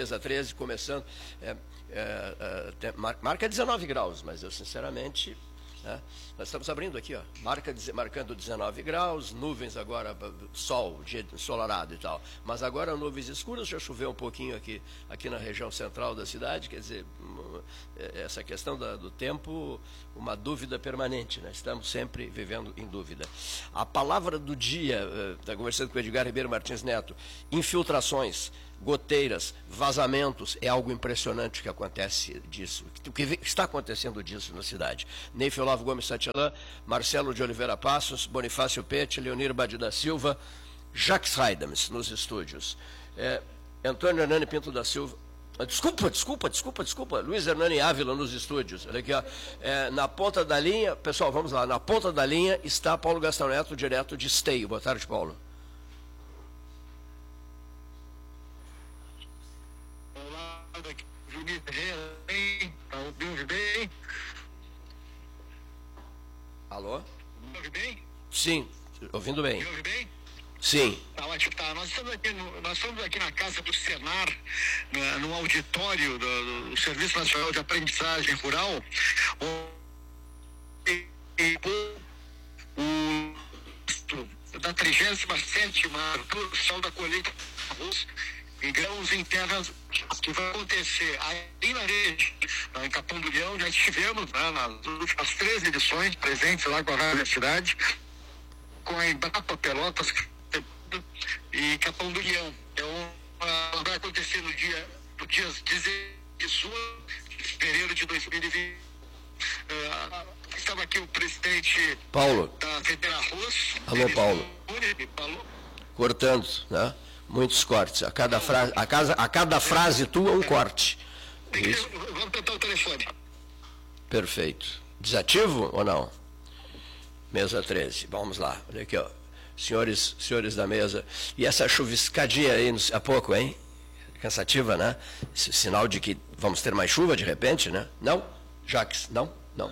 mesa 13, começando. Marca 19 graus, mas eu sinceramente... Nós estamos abrindo aqui, ó, marcando 19 graus, nuvens agora, sol, dia ensolarado e tal. Mas agora nuvens escuras, já choveu um pouquinho aqui na região central da cidade, quer dizer, essa questão do tempo, uma dúvida permanente, né? Estamos sempre vivendo em dúvida. A palavra do dia, está conversando com o Edgar Ribeiro Martins Neto, infiltrações, goteiras, vazamentos, é algo impressionante que acontece disso, o que está acontecendo disso na cidade. Neif Olavo Gomes Satialã, Marcelo de Oliveira Passos, Bonifácio Pete, Leonir Badi da Silva, Jacques Raidams nos estúdios. Antônio Hernani Pinto da Silva, desculpa, Luiz Hernani Ávila nos estúdios. Olha aqui, ó. Na ponta da linha, pessoal, vamos lá, na ponta da linha está Paulo Gastão Neto, direto de Esteio. Boa tarde, Paulo. Juninho Ferreira, está ouvindo bem? Alô? Me ouve bem? Sim, ouvindo bem. Me ouve bem? Sim. Tá ótimo, tá. Nós estamos aqui na casa do Senar, no auditório do Serviço Nacional de Aprendizagem Rural, da 37ª produção da colheita de arroz em grãos em terras, que vai acontecer aí na rede, em Capão do Leão. Já estivemos, né, nas últimas 13 edições presentes lá com a Universidade, com a Embrapa Pelotas e Capão do Leão. Então, vai acontecer no dia 18 de fevereiro de 2020. Estava aqui o presidente Paulo. da Federarroz. Alô, Paulo. Cortando, né? Muitos cortes. A cada frase tua, um corte. Isso. Vamos tentar o telefone. Perfeito. Desativo ou não? Mesa 13. Vamos lá. Olha aqui, ó. Senhores da mesa. E essa chuviscadinha aí há pouco, hein? Cansativa, né? Sinal de que vamos ter mais chuva de repente, né? Não? Jacques, não? Não.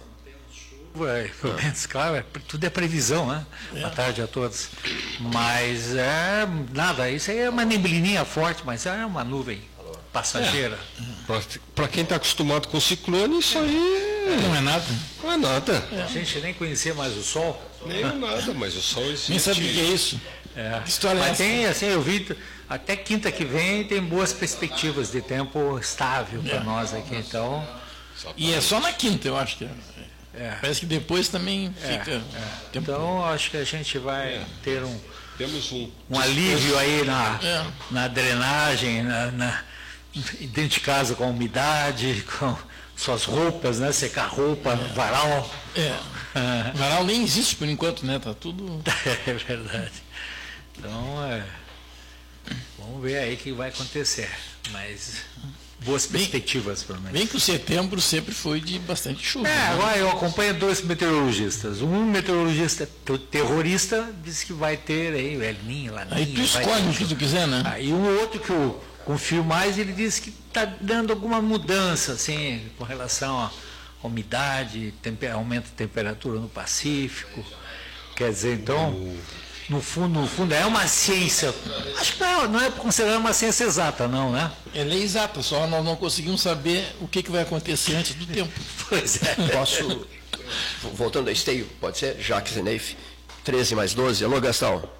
Pelo menos, claro, tudo é previsão, né? Boa tarde a todos. Mas nada, isso aí é uma neblininha forte, mas é uma nuvem passageira. Para quem está acostumado com ciclone, isso aí não é nada. Não é nada. A gente nem conhecia mais o sol. Nem nada, mas o sol existe. Nem sabe o que é isso. Mas tem, assim, eu vi, até quinta que vem tem boas perspectivas de tempo estável para nós aqui, então... E é só na quinta, eu acho que parece que depois também fica... Então, acho que a gente vai ter Temos um alívio aí na drenagem, dentro de casa com a umidade, com suas roupas, né? Secar roupa, varal. Varal nem existe por enquanto, né? Tá tudo... É verdade. Então, vamos ver aí o que vai acontecer. Mas... boas perspectivas, pelo menos. Bem que o setembro sempre foi de bastante chuva. Né? Agora eu acompanho dois meteorologistas. Um meteorologista terrorista disse que vai ter aí El Niño, La Niña. Aí tu escolhe o que tu quiser, né? Aí um outro que eu confio mais, ele disse que está dando alguma mudança, assim, com relação à umidade, aumento de temperatura no Pacífico. Quer dizer, então... No fundo, é uma ciência, acho que não é considerada uma ciência exata, não, né? Ela é exata, só nós não conseguimos saber o que vai acontecer antes do tempo. Pois é. Posso, voltando a Esteio, pode ser? Jacques e Neif, 13 mais 12. Alô, Gastão.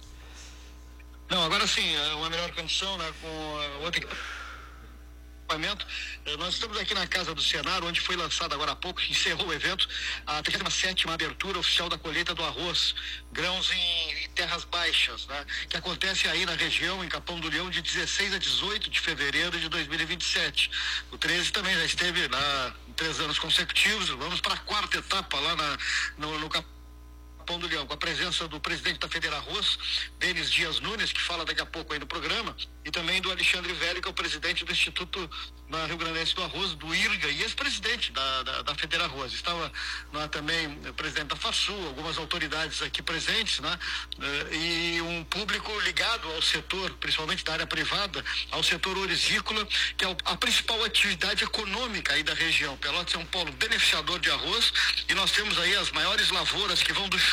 Não, agora sim, uma melhor condição, né, com outro equipamento. Nós estamos aqui na Casa do Senar, onde foi lançado agora há pouco, encerrou o evento, a 37ª abertura oficial da colheita do arroz, grãos em terras baixas, né, que acontece aí na região, em Capão do Leão, de 16 a 18 de fevereiro de 2027. O 13 também já esteve lá em 3 anos consecutivos. Vamos para a 4ª etapa lá no Capão do Leão, com a presença do presidente da Federarroz, Denis Dias Nunes, que fala daqui a pouco aí no programa, e também do Alexandre Velho, que é o presidente do Instituto Rio Grandense do Arroz, do IRGA, e ex-presidente da Federarroz. Estava lá também o presidente da FASU, algumas autoridades aqui presentes, né? E um público ligado ao setor, principalmente da área privada, ao setor orizícola, que é a principal atividade econômica aí da região. Pelotas é um polo beneficiador de arroz, e nós temos aí as maiores lavouras que vão do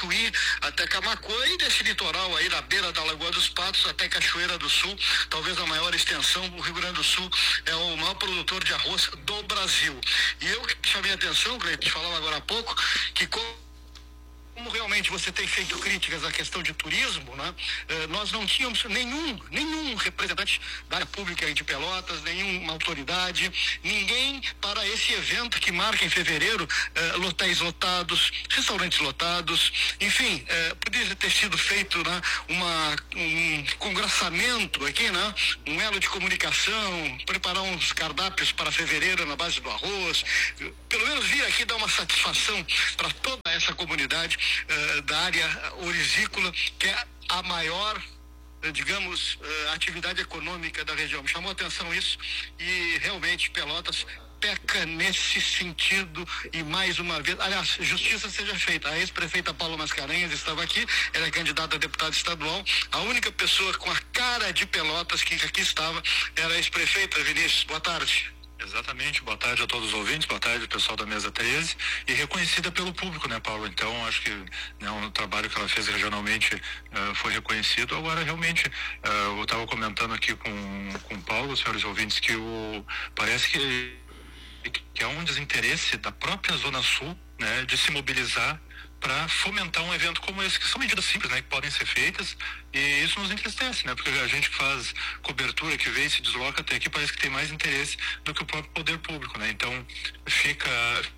Chuí até Camaquã e desse litoral aí na beira da Lagoa dos Patos até Cachoeira do Sul, talvez a maior extensão. O Rio Grande do Sul é o maior produtor de arroz do Brasil. E eu chamei a atenção, Cleiton, falava agora há pouco, que como realmente você tem feito críticas à questão de turismo, né? Nós não tínhamos nenhum representante da área pública aí de Pelotas, nenhuma autoridade, ninguém para esse evento que marca em fevereiro, hotéis lotados, restaurantes lotados, enfim, poderia ter sido feito, né, um congraçamento aqui, né? Um elo de comunicação, preparar uns cardápios para fevereiro na base do arroz, pelo menos vir aqui dar uma satisfação para toda essa comunidade da área orizícola, que é a maior, digamos, atividade econômica da região. Me chamou a atenção isso e realmente Pelotas peca nesse sentido e mais uma vez, aliás, justiça seja feita. A ex-prefeita Paula Mascarenhas estava aqui, ela é candidata a deputada estadual, a única pessoa com a cara de Pelotas que aqui estava era a ex-prefeita. Vinícius, boa tarde. Exatamente, boa tarde a todos os ouvintes, boa tarde pessoal da Mesa 13, e reconhecida pelo público, né, Paulo? Então, acho que, né, o trabalho que ela fez regionalmente foi reconhecido. Agora, realmente, eu estava comentando aqui com o Paulo, senhores ouvintes, que parece que há um desinteresse da própria Zona Sul, né, de se mobilizar para fomentar um evento como esse, que são medidas simples, né, que podem ser feitas, e isso nos entristece, né, porque a gente que faz cobertura, que vem e se desloca até aqui, parece que tem mais interesse do que o próprio poder público, né, então fica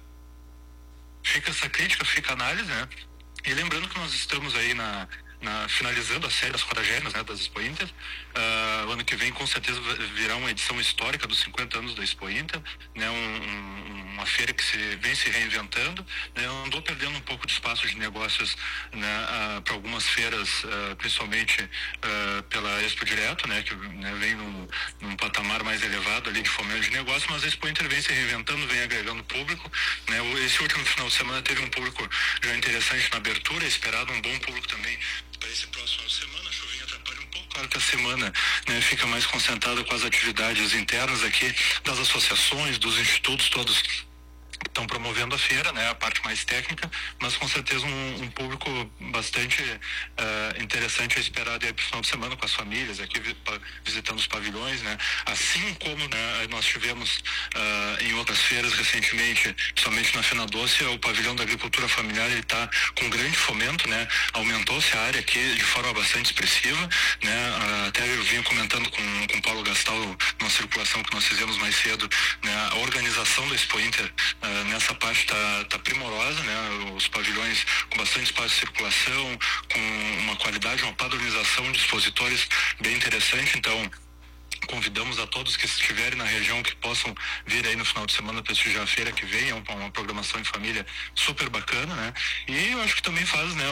essa crítica, fica a análise, né, e lembrando que nós estamos aí finalizando a série das Coragéneas, né, das Expo Inter. O ano que vem com certeza virá uma edição histórica dos 50 anos da Expo Inter, né, uma feira que vem se reinventando, né, andou perdendo um pouco de espaço de negócios, né, para algumas feiras, principalmente pela Expo Direto, né, que, né, vem num patamar mais elevado ali de fomento de negócio, mas a Expo Inter vem se reinventando, vem agregando público, né. Esse último final de semana teve um público já interessante na abertura, esperado um bom público também para esse próximo semana. A chuvinha atrapalha um pouco, claro que a semana, né, fica mais concentrada com as atividades internas aqui das associações, dos institutos todos que estão promovendo a feira, né, a parte mais técnica, mas com certeza um público bastante interessante a esperado aí pro final de semana com as famílias aqui visitando os pavilhões, né, assim como, né, nós tivemos em outras feiras recentemente, somente na Fena Doce, o pavilhão da agricultura familiar, ele está com grande fomento, né, aumentou-se a área aqui de forma bastante expressiva, né, até eu vinha comentando com o Paulo Gastal numa circulação que nós fizemos mais cedo, né, a organização da Expo Inter nessa parte tá primorosa, né? Os pavilhões com bastante espaço de circulação, com uma qualidade, uma padronização de expositores bem interessante. Então, convidamos a todos que estiverem na região que possam vir aí no final de semana prestigiar a feira que vem, é uma programação em família super bacana, né? E eu acho que também faz, né,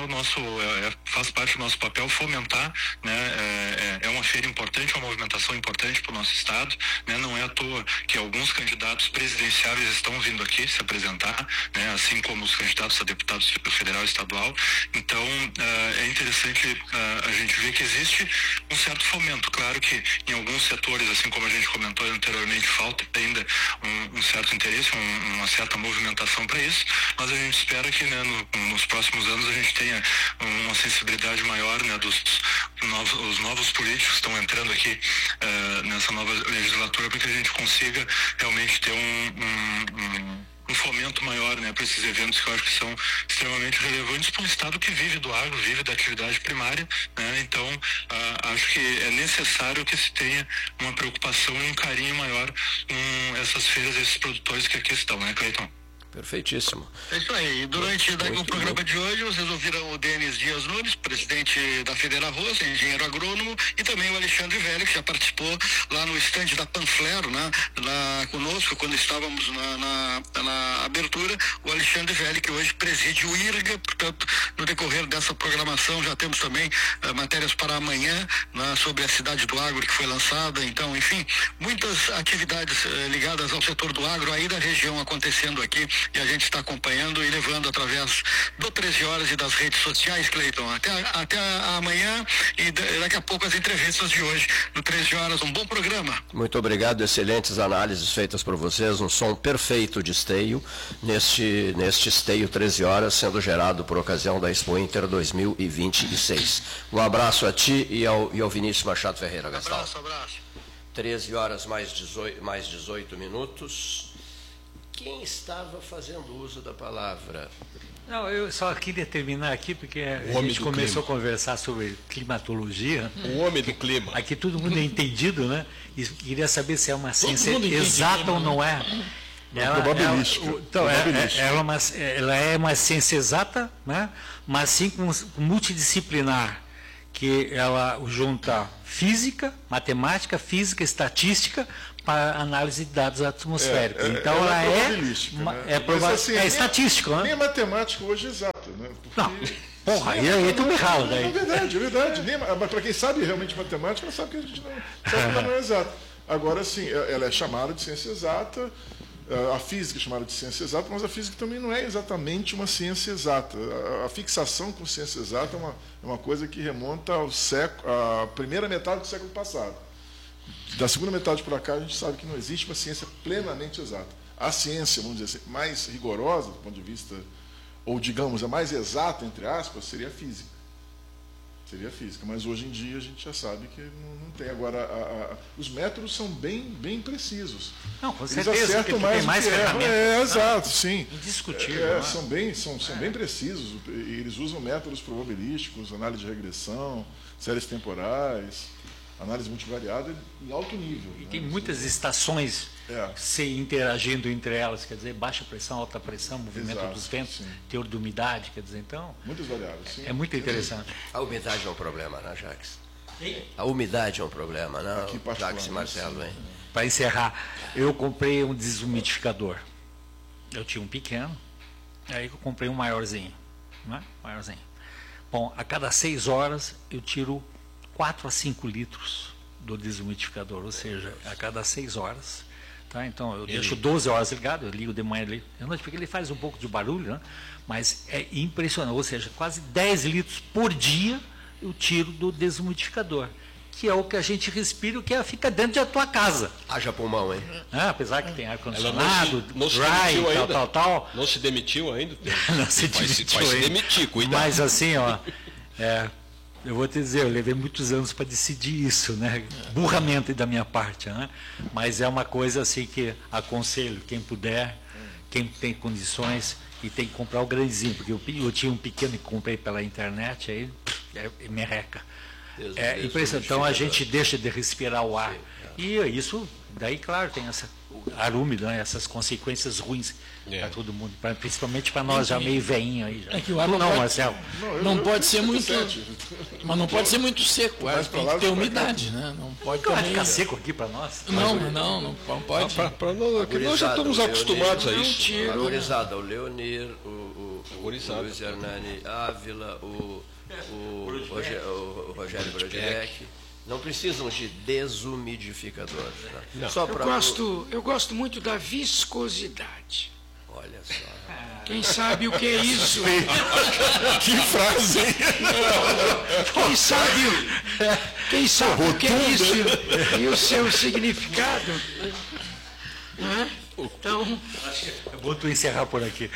faz parte do nosso papel fomentar, né? É uma feira importante, uma movimentação importante para o nosso estado, né? Não é à toa que alguns candidatos presidenciáveis estão vindo aqui se apresentar, né? Assim como os candidatos a deputados federal e estadual. Então, é interessante a gente ver que existe um certo fomento. Claro que em alguns setores, assim como a gente comentou anteriormente, falta ainda um certo interesse, uma certa movimentação para isso, mas a gente espera que, né, nos próximos anos a gente tenha uma sensibilidade maior, né, os novos políticos que estão entrando aqui nessa nova legislatura, para que a gente consiga realmente ter um fomento maior, né, para esses eventos que eu acho que são extremamente relevantes para um estado que vive do agro, vive da atividade primária, né? Então, acho que é necessário que se tenha uma preocupação e um carinho maior com essas feiras, esses produtores que aqui estão, né, Cleiton? Perfeitíssimo. É isso aí. Durante o programa de hoje, vocês ouviram o Denis Dias Nunes, presidente da Federa Arroz, engenheiro agrônomo, e também o Alexandre Velho, que já participou lá no estande da Panflero, né, lá conosco, quando estávamos na abertura. O Alexandre Velho, que hoje preside o IRGA, portanto, no decorrer dessa programação, já temos também matérias para amanhã, né, sobre a Cidade do Agro, que foi lançada. Então, enfim, muitas atividades ligadas ao setor do agro aí da região acontecendo aqui e a gente está acompanhando e levando através do 13 horas e das redes sociais, Cleiton. Até amanhã e daqui a pouco as entrevistas de hoje no 13 horas. Um bom programa. Muito obrigado, excelentes análises feitas por vocês, um som perfeito de esteio neste esteio 13 horas, sendo gerado por ocasião da Expo Inter 2026. Um abraço a ti e ao Vinícius Machado Ferreira, Gastal. Abraço. 13 horas mais 18 minutos. Quem estava fazendo uso da palavra? Não, eu só queria terminar aqui, porque a gente começou a conversar sobre climatologia. O homem do clima. Aqui todo mundo é entendido, né? E queria saber se é uma ciência exata ou não é. Probabilística. Ela é uma ciência exata, né? Mas sim multidisciplinar, que ela junta física, matemática, física, estatística para análise de dados atmosféricos. Então ela é estatístico, né? Nem a matemática hoje é exata, né? Porque não. Porra, aí tu me rala daí. É verdade. Mas para quem sabe realmente matemática, ela sabe que a gente não sabe que ela não é exata. Agora, sim, ela é chamada de ciência exata. A física é chamada de ciência exata, mas a física também não é exatamente uma ciência exata. A fixação com ciência exata é uma coisa que remonta à primeira metade do século passado. Da segunda metade para cá, a gente sabe que não existe uma ciência plenamente exata. A ciência, vamos dizer assim, mais rigorosa do ponto de vista, ou digamos, a mais exata, entre aspas, seria a física. Mas hoje em dia a gente já sabe que não tem. Agora, os métodos são bem precisos. Não, com Eles certeza, acertam mais do que erram. Exato, sim. Indiscutível. São bem precisos. Eles usam métodos probabilísticos, análise de regressão, séries temporais, análise multivariada em alto nível. E tem muitas estações se interagindo entre elas, quer dizer, baixa pressão, alta pressão, movimento dos ventos, teor de umidade, quer dizer, então... Muitas variáveis, sim. É muito interessante. A umidade é um problema, né, Jacques? A umidade é um problema, não? Jacques e Marcelo, hein? Para encerrar, eu comprei um desumidificador. Eu tinha um pequeno, aí eu comprei um maiorzinho. Né? Maiorzinho. Bom, a cada 6 horas eu tiro 4 a 5 litros do desumidificador, ou seja, a cada 6 horas. Tá? Então, eu deixo 12 horas ligado, eu ligo de manhã e ligo de noite, porque ele faz um pouco de barulho, né? Mas é impressionante, ou seja, quase 10 litros por dia eu tiro do desumidificador, que é o que a gente respira, o que fica dentro da tua casa. Haja pulmão, hein? Apesar que tem ar-condicionado, dry, tal. Não se demitiu ainda? Não se demitiu vai se ainda. demitir, cuidado. Mas assim, ó... eu vou te dizer, eu levei muitos anos para decidir isso, né? Burramente da minha parte, né? Mas é uma coisa assim que aconselho, quem puder, quem tem condições, e tem que comprar o grandezinho, porque eu tinha um pequeno que comprei pela internet, aí é merreca. É impressionante. Então a gente deixa de respirar o ar. E isso, daí, claro, tem ar úmido, né? Essas consequências ruins para todo mundo, principalmente para nós já meio veinho aí. Já. É que o ar não, Marcelo. Não pode ser muito. Mas não pode ser muito seco. O ar tem que ter umidade, né? Não pode também ficar seco aqui para nós. Não pode. Porque nós já estamos acostumados a isso. A gurizada, o Leonir, o Luiz Hernani Ávila, o Rogério Brodbeck. Não precisam de desumidificador. Né? Eu gosto muito da viscosidade. Olha só. Quem sabe o que é isso? Que frase! Quem sabe o que é isso e o seu significado? Então, é bom tu encerrar por aqui.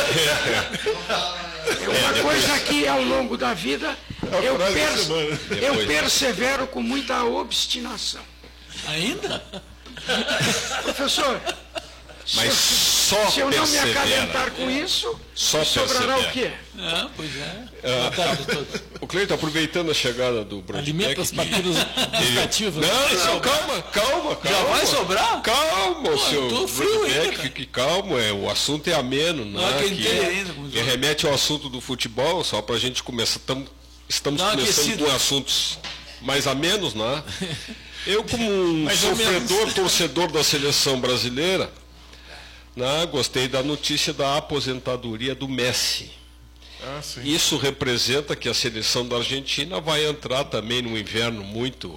É uma coisa que ao longo da vida eu persevero com muita obstinação. Ainda? Professor, mas se eu não me acalentar com isso, sobrará o quê? Pois é. O Cleiton, aproveitando a chegada do Brodbeck... Alimenta as batidas gustativas. Não, calma. Já vai sobrar? Calma, seu tô frio ainda, fique calmo, o assunto é ameno, né? Que remete ao assunto do futebol, só para a gente começar... Estamos começando com assuntos mais amenos, né? Eu, como um torcedor da seleção brasileira, né, gostei da notícia da aposentadoria do Messi. Isso representa que a seleção da Argentina vai entrar também num inverno muito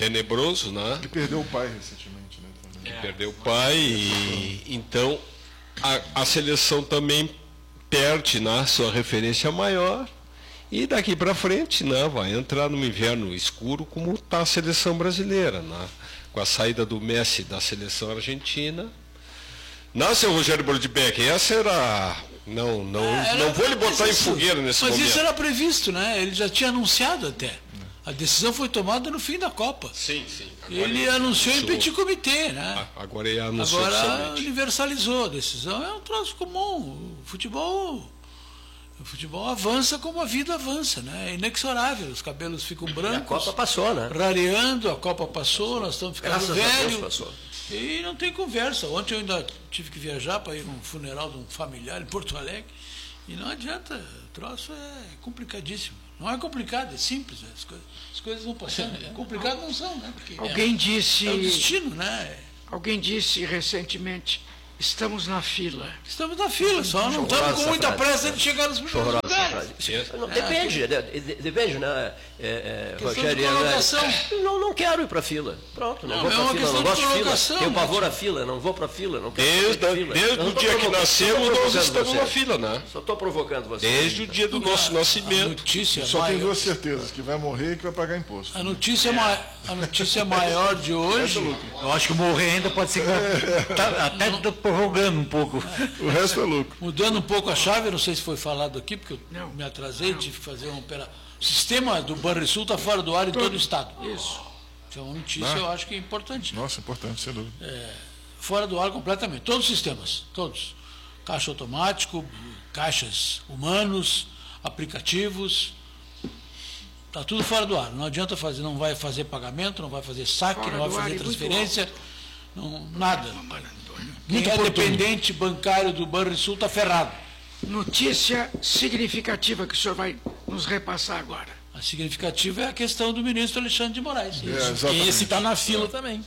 tenebroso, né? E perdeu o pai recentemente, né? Perdeu o pai, e então a seleção também perde, né, sua referência maior, e daqui para frente, né, vai entrar no inverno escuro, como está a seleção brasileira, né, com a saída do Messi da seleção argentina. Não, seu Rogério Brodbeck, essa era... Não vou lhe botar em fogueira nesse momento. Mas isso era previsto, né? Ele já tinha anunciado até. A decisão foi tomada no fim da Copa. Sim. Ele anunciou em petit comité, né? Agora ele anunciou. Agora universalizou. A decisão é um troço comum. O futebol avança como a vida avança, né? É inexorável. Os cabelos ficam brancos. E a Copa passou, né? Rareando, a Copa passou, nós estamos ficando velhos. Graças a Deus passou. E não tem conversa. Ontem eu ainda tive que viajar para ir num funeral de um familiar em Porto Alegre. E não adianta, o troço é complicadíssimo. Não é complicado, é simples. As coisas vão passando. Complicado não são, né? Porque alguém disse. É o destino, né? Alguém disse recentemente: estamos na fila. Estamos na fila, só não estamos com muita pressa de chegar nos primeiros lugares. Depende, né, Rogério? Não quero ir para a fila. Pronto, não vou para a fila, não gosto de fila. Tenho pavor à fila, não vou para a fila. Não quero desde o dia que nascemos, nós estamos na fila, né? Só estou provocando você. Desde o dia do nosso nascimento. Só tem duas certezas: que vai morrer e que vai pagar imposto. A notícia maior de hoje. Eu acho que morrer ainda pode ser. Até prorrogando um pouco. O resto é lucro. Mudando um pouco a chave, não sei se foi falado aqui, porque eu me atrasei, tive que fazer uma operação. O sistema do Banrisul está fora do ar em todo o estado. Isso é uma notícia, eu acho que é importante. Nossa, importante, sem dúvida. Fora do ar completamente. Todos os sistemas, todos. Caixa automático, caixas humanos, aplicativos. Está tudo fora do ar. Não adianta fazer, não vai fazer pagamento, não vai fazer saque, não vai fazer transferência, nada. Quem é dependente bancário do Banrisul está ferrado. Notícia significativa que o senhor vai nos repassar agora. A significativa é a questão do ministro Alexandre de Moraes. E esse está na fila também.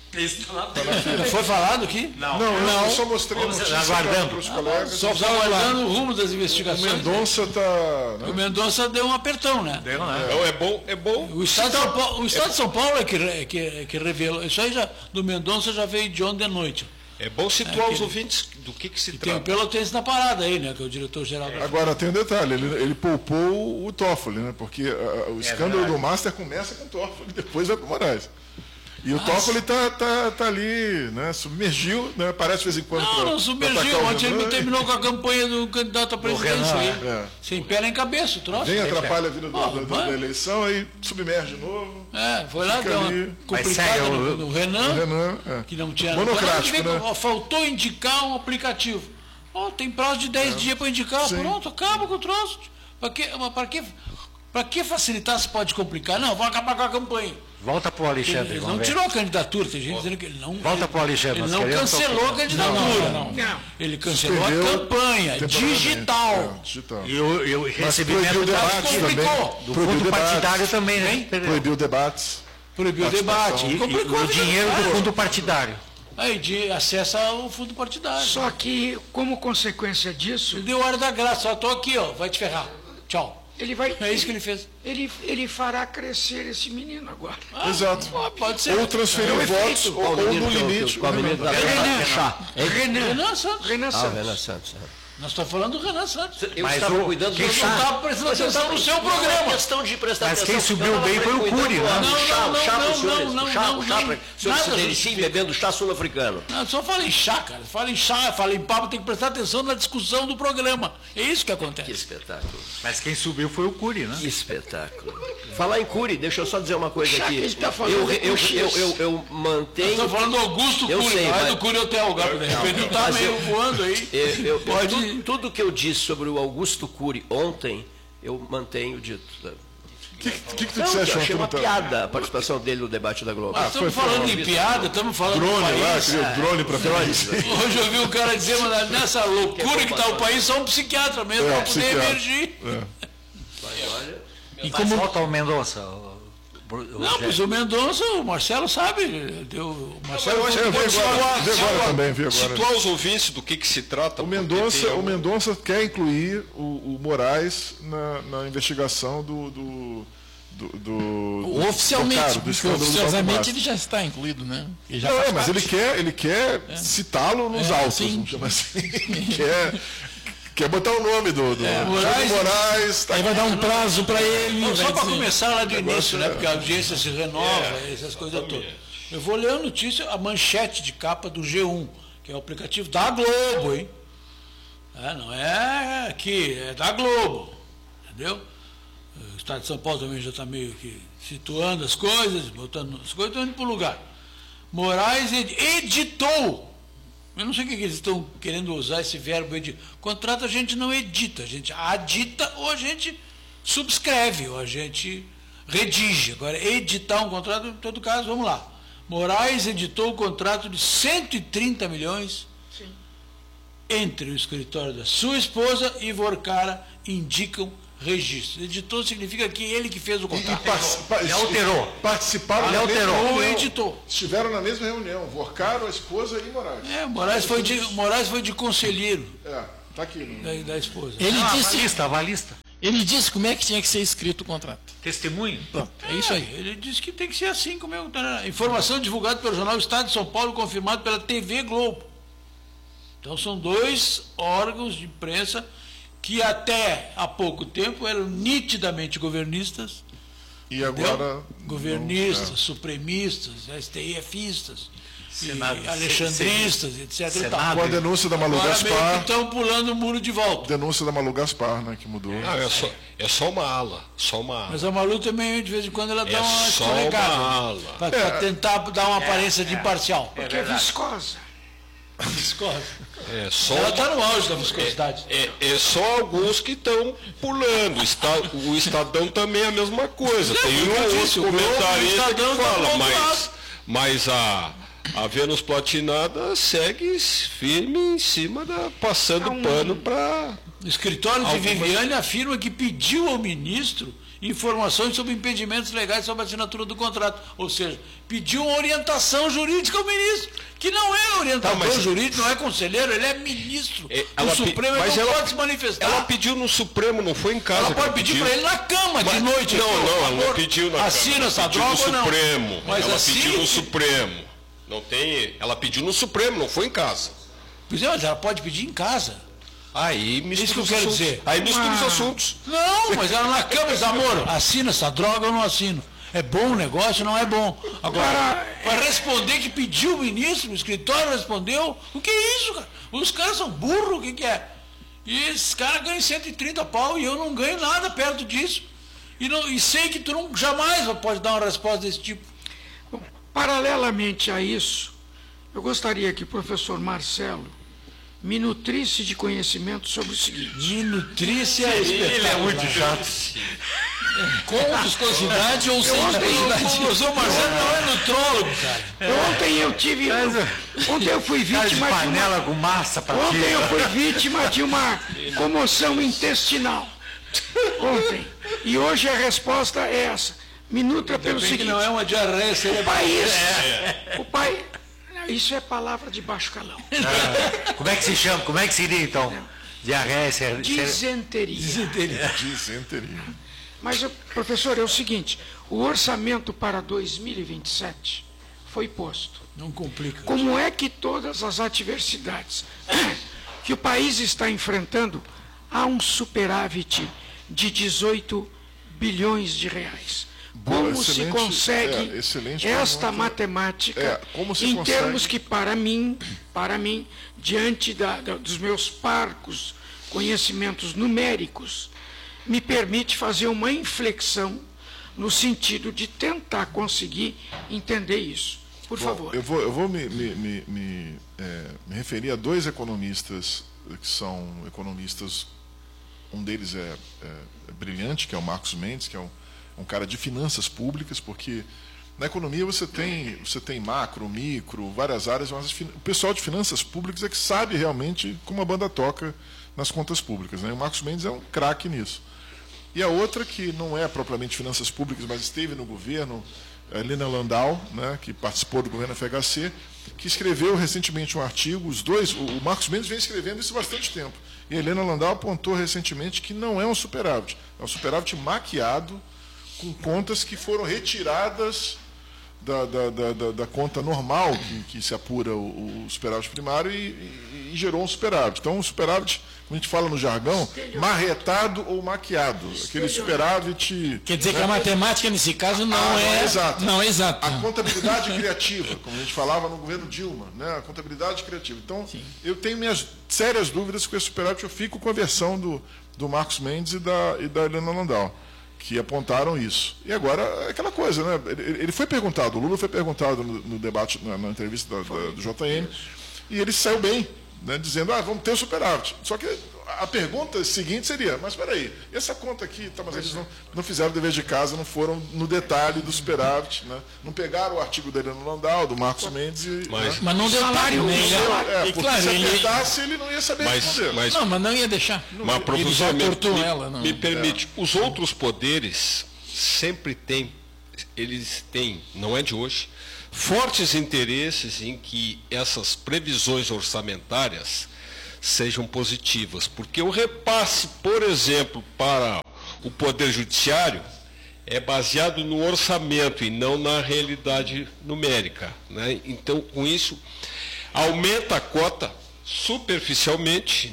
Foi falado aqui? Não. Eu só mostrei a notícia aguardando os colegas. Só aguardando o rumo das investigações. O Mendonça está... O Mendonça deu um apertão, né? É bom. O Estado de São Paulo é que revelou. Isso aí do Mendonça já veio de ontem à noite. É bom situar os ouvintes do que se trata. Tem o Pelotense na parada aí, né? Que é o diretor-geral da... Agora, tem um detalhe, ele poupou o Toffoli, né? Porque o escândalo do Master começa com o Toffoli, depois vai para o Moraes. E o Toffoli tá ali, né? Submergiu, né? Aparece de vez em quando. Não submergiu. Ontem ele terminou com a campanha do candidato à presidência. Sem pé nem cabeça, o troço. Vem, atrapalha a vida da eleição, aí submerge de novo. Foi lá, deu uma complicada no Renan, que não tinha... Monocrático, né? Faltou indicar um aplicativo. Tem prazo de 10 dias para indicar. Sim. Pronto, acaba com o troço. Para que facilitar se pode complicar? Não, vão acabar com a campanha. Volta para o Alexandre. Ele não tirou a candidatura, tem gente dizendo que ele não. Volta para o Alexandre. Ele não cancelou a candidatura. Não. Ele cancelou a campanha digital. E o recebimento do debate do fundo partidário também, né? Proibiu debates. Proibiu o debate. E o dinheiro do fundo partidário. Aí de acesso ao fundo partidário. Só que, como consequência disso. Ele deu hora da graça. Estou aqui, vai te ferrar. Tchau. É isso que ele fez. Ele fará crescer esse menino agora. Exato. Pode ser. Ou transferir votos, ou no limite. Renan Santos. Renan Santos. Nós estamos falando do Renan Santos. Eu estava cuidando do... Eu não estava prestando atenção no seu programa. Questão de prestar atenção. Mas quem subiu bem foi o Cury, né? Chá para se deliciar bebendo chá sul-africano. Não, só fala em chá, cara. Fala em papo, tem que prestar atenção na discussão do programa. É isso que acontece. Que espetáculo. Mas quem subiu foi o Cury, né? Que espetáculo. Falar em Cury, deixa eu só dizer uma coisa aqui. Eu mantenho... Estou falando do Augusto Cury, não é do Cury Hotel, Gabriel. De repente ele está meio voando aí. Pode... Tudo que eu disse sobre o Augusto Cury ontem, eu mantenho dito. O que tu disseste? Eu achei uma piada a participação dele no debate da Globo. Estamos falando em piada, estamos falando drone do país. Lá, drone para país. Hoje eu vi um cara dizer, mas nessa loucura que está o país, só um psiquiatra mesmo para poder emergir. E como falta o Mendonça? Não, mas o Mendonça, o Marcelo sabe. O Marcelo situar os ouvintes do que se trata. O Mendonça quer incluir o Moraes na investigação Oficialmente, do oficiosamente ele já está incluído, né? Mas ele quer citá-lo nos autos, vamos chamar assim. Quer botar o nome do Moraes. Tá, aí vai dar um prazo para ele. Só para começar lá do início, né? Porque a audiência se renova, essas coisas todas. Eu vou ler a notícia, a manchete de capa do G1, que é o aplicativo da Globo, hein? Não é aqui, é da Globo. Entendeu? O Estado de São Paulo também já está meio que situando as coisas, botando as coisas, estão indo para o lugar. Moraes editou. Eu não sei o que eles estão querendo usar esse verbo editar. Contrato a gente não edita, a gente adita ou a gente subscreve, ou a gente redige. Agora, editar um contrato, em todo caso, vamos lá. Moraes editou o contrato de 130 milhões entre o escritório da sua esposa e Vorcara indicam registro. Editou significa que ele que fez o contrato. Ele alterou. Participaram ele alterou ou editou. Estiveram na mesma reunião, Vorcara, a esposa e Moraes. Moraes foi de conselheiro. Tá aqui. Da esposa. Ele disse avalista. Ele disse como é que tinha que ser escrito o contrato. Testemunho? Pronto, é isso aí. Ele disse que tem que ser assim como informação divulgada pelo jornal Estado de São Paulo, confirmado pela TV Globo. Então são 2 órgãos de imprensa que até há pouco tempo eram nitidamente governistas. E agora... Governistas, supremistas, STFistas, alexandristas, etc. Com a denúncia da Malu Gaspar. Estão pulando o muro de volta. Denúncia da Malu Gaspar, né, que mudou. É só uma ala. Mas a Malu também, de vez em quando, ela dá uma escorregada. Para tentar dar uma aparência de imparcial. Porque é viscosa. Ela está no auge da viscosidade. É só alguns que estão pulando. O Estadão também é a mesma coisa. Tem um outro comentarista que fala, mas a Vênus Platinada segue firme em cima passando pano para... O escritório de Viviane afirma que pediu ao ministro informações sobre impedimentos legais sobre a assinatura do contrato. Ou seja, pediu uma orientação jurídica ao ministro, que não é orientador jurídico, não é conselheiro, ele é ministro do Supremo, ele não pode se manifestar. Ela pediu no Supremo, não foi em casa. Ela pode pedir para ele na cama de noite. Ela não pediu na assina essa droga ou não? Ela pediu no Supremo. Não tem. Ela pediu no Supremo, não foi em casa. Pois é, mas ela pode pedir em casa. Aí mistura os assuntos. Aí mistura os assuntos. Não, mas ela na cama diz, amor, assina essa droga ou não assino? É bom o negócio, não é bom. Agora, para responder que pediu o ministro, o escritório respondeu, o que é isso, cara? Os caras são burros, o que é? E esses caras ganham 130 pau e eu não ganho nada perto disso. E sei que tu jamais pode dar uma resposta desse tipo. Bom, paralelamente a isso, eu gostaria que o professor Marcelo me nutrisse de conhecimento sobre o seguinte. Me nutrisse é espetacular. Ele é muito chato. Com viscosidade ou sem viscosidade? O professor Marcelo não é nutrólogo, cara. Ontem eu fui vítima de panela com massa para Ontem eu fui vítima de uma comoção intestinal. Ontem. E hoje a resposta é essa. Me nutra pelo seguinte. Não é uma diarreia, o país. Isso é palavra de baixo calão. Como é que se chama? Como é que seria, então? Diarreia, disenteria. Disenteria. Mas, professor, é o seguinte, o orçamento para 2027 foi posto. Não complica. Como é que todas as adversidades que o país está enfrentando, há um superávit de 18 bilhões de reais? Como se consegue esta matemática em termos que, para mim, diante dos meus parcos conhecimentos numéricos, me permite fazer uma inflexão no sentido de tentar conseguir entender isso. Por favor. Eu vou me referir a 2 economistas que são economistas, um deles é brilhante, que é o Marcos Mendes, que é um cara de finanças públicas, porque na economia você tem macro, micro, várias áreas, mas o pessoal de finanças públicas é que sabe realmente como a banda toca nas contas públicas, né? O Marcos Mendes é um craque nisso. E a outra, que não é propriamente finanças públicas, mas esteve no governo, a Helena Landau, né, que participou do governo FHC, que escreveu recentemente um artigo, o Marcos Mendes vem escrevendo isso há bastante tempo, e a Helena Landau apontou recentemente que não é um superávit, é um superávit maquiado com contas que foram retiradas da conta normal que se apura o superávit primário e gerou um superávit. Então, um superávit, como a gente fala no jargão, marretado ou maquiado. Aquele superávit... Quer dizer que a matemática, nesse caso, não é exata. Não é exata. A contabilidade criativa, como a gente falava no governo Dilma, né? A contabilidade criativa. Então, sim, eu tenho minhas sérias dúvidas com esse superávit. Eu fico com a versão do Marcos Mendes e da Helena Landau, que apontaram isso. E agora, é aquela coisa, né? Ele foi perguntado, o Lula foi perguntado no debate, na entrevista do JN, e ele saiu bem, né, dizendo, vamos ter o superávit. Só que a pergunta seguinte seria, mas espera aí, essa conta aqui, tá, mas eles não fizeram o dever de casa, não foram no detalhe do superávit, né? Não pegaram o artigo da Helena Landau, do Marcos Mendes e... Mas não deu salário. Porque claro, se apertasse, ele não ia saber responder. Mas não ia deixar. Mas, professor, me permite, os outros poderes sempre têm, eles têm, não é de hoje, fortes interesses em que essas previsões orçamentárias sejam positivas, porque o repasse, por exemplo, para o Poder Judiciário é baseado no orçamento e não na realidade numérica, né? Então, com isso, aumenta a cota superficialmente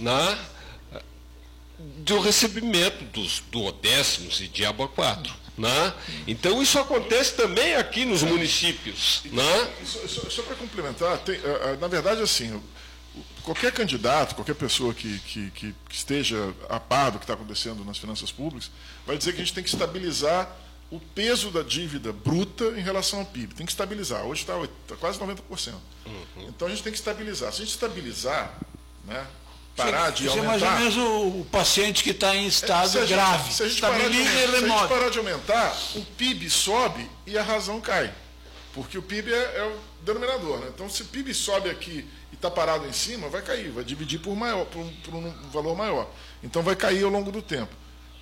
do recebimento dos duodécimos e diabo a 4. Né? Então, isso acontece também aqui nos municípios. Né? Só para complementar, na verdade, assim, qualquer candidato, qualquer pessoa que esteja a par do que está acontecendo nas finanças públicas, vai dizer que a gente tem que estabilizar o peso da dívida bruta em relação ao PIB. Tem que estabilizar. Hoje está quase 90%. Então, a gente tem que estabilizar. Se a gente estabilizar, né, parar de aumentar... Isso é mais ou menos o paciente que está em estado grave. Se a gente parar de aumentar, o PIB sobe e a razão cai. Porque o PIB é o denominador. Né? Então, se o PIB sobe aqui e está parado em cima, vai cair, vai dividir por um valor maior. Então, vai cair ao longo do tempo.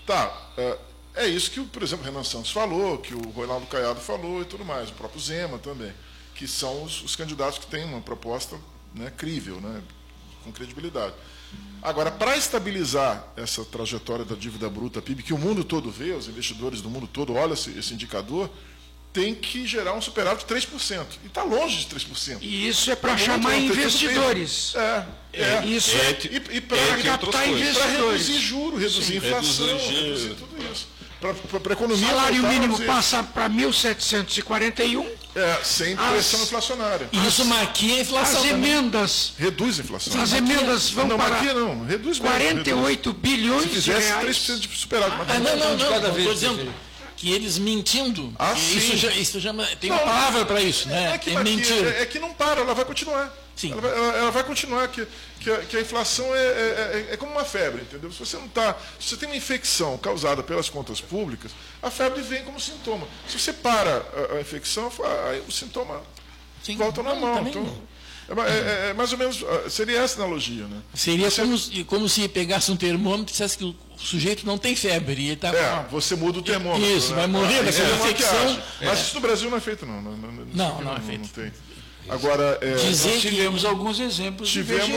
É isso que, por exemplo, o Renan Santos falou, que o Ronaldo Caiado falou e tudo mais, o próprio Zema também, que são os candidatos que têm uma proposta, né, crível, né, com credibilidade. Agora, para estabilizar essa trajetória da dívida bruta PIB, que o mundo todo vê, os investidores do mundo todo olham esse indicador, tem que gerar um superávit de 3%. E está longe de 3%. E isso é para chamar investidores. Isso e para captar investidores. Para reduzir juros, reduzir inflação, reduzir tudo isso. Para a economia. O salário mínimo passa para 1.741. Sem pressão inflacionária. E isso maquia a inflação. As emendas. Reduz a inflação. As emendas vão para. Não, reduz 48 bilhões de reais. Se fizesse 3% de superávit. Não, estou dizendo que eles mentindo. Isso já tem uma palavra para isso, né? É que não para, ela vai continuar. Sim. Ela vai continuar, que a inflação é como uma febre, entendeu? Se você tem uma infecção causada pelas contas públicas, a febre vem como sintoma. Se você para a infecção, o sintoma volta ao normal. Então, é mais ou menos, seria essa analogia, né? Seria como se pegasse um termômetro e dissesse que o sujeito não tem febre. Ele tá você muda o termômetro. Isso, né? Vai morrer daquela infecção. Mas isso no Brasil não é feito, não. Não é feito. Não tem. Agora, nós tivemos alguns exemplos do IBGE,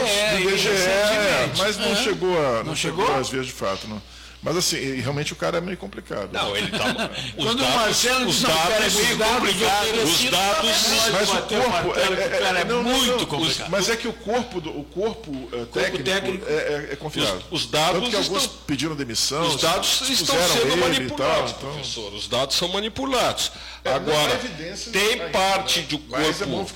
mas não chegou às vias de fato, não. Mas assim, realmente o cara é meio complicado. Não, ele tá. Quando o Marcelo os dados é meio complicado, os dados. Mas o corpo é muito complicado. Mas é que o corpo técnico é confiável. Os dados. Tanto que alguns pediram demissão. Os dados estão sendo manipulados, professor. Os dados são manipulados. Agora, tem parte do corpo.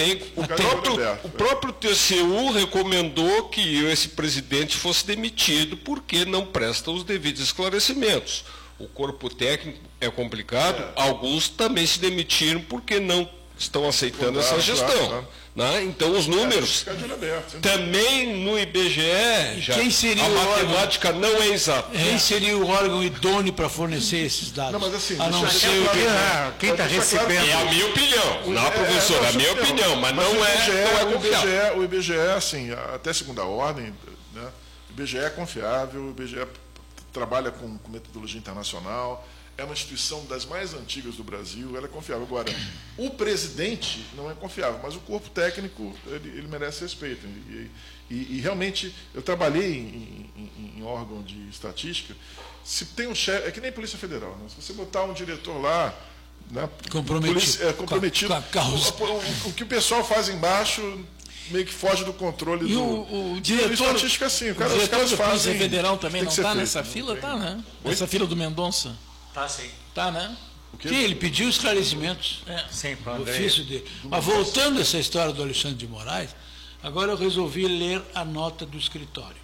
O próprio TCU recomendou que esse presidente fosse demitido porque não presta os devidos esclarecimentos. O corpo técnico é complicado, alguns também se demitiram porque não estão aceitando essa gestão. Né? Então, os números também no IBGE, a matemática não é exata. Quem seria o órgão idôneo para fornecer esses dados? Não, mas assim, quem está recebendo. É a minha opinião, não, professor, é a minha opinião, mas não é confiável. O IBGE, assim, até segunda ordem, né? O IBGE é confiável, o IBGE trabalha com metodologia internacional, é uma instituição das mais antigas do Brasil, ela é confiável. Agora, o presidente não é confiável, mas o corpo técnico, ele merece respeito. E realmente, eu trabalhei em órgão de estatística, se tem um chefe, é que nem Polícia Federal, né? Se você botar um diretor lá, né, comprometido, o que o pessoal faz embaixo meio que foge do controle e do... o diretor estatística, assim, o diretor da Polícia Federal também não está nessa feito, fila? Está, né? Nessa fila do Mendonça? Tá, sim. Tá, né? Sim, ele pediu esclarecimentos do ofício dele. Mas voltando a essa história do Alexandre de Moraes, agora eu resolvi ler a nota do escritório.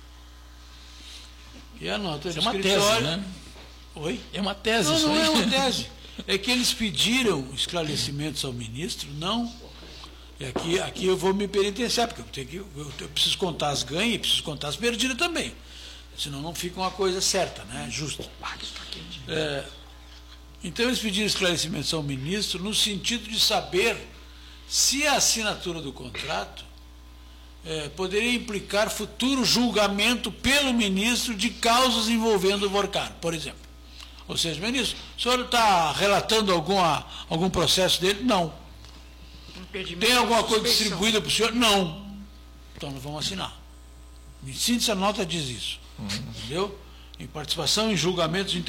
E a nota do escritório... É uma tese, né? Oi? É uma tese. Não é uma tese. É que eles pediram esclarecimentos ao ministro, não. E aqui eu vou me penitenciar, porque eu preciso contar as ganhas e preciso contar as perdidas também. Senão não fica uma coisa certa, né? Justa. Então eles pediram esclarecimentos ao ministro no sentido de saber se a assinatura do contrato poderia implicar futuro julgamento pelo ministro de causas envolvendo o Vorcar, por exemplo. Ou seja, ministro, o senhor está relatando algum processo dele? Não. Tem alguma coisa distribuída para o senhor? Não. Então não vamos assinar. Em síntese, a nota diz isso. Entendeu? Em participação em julgamentos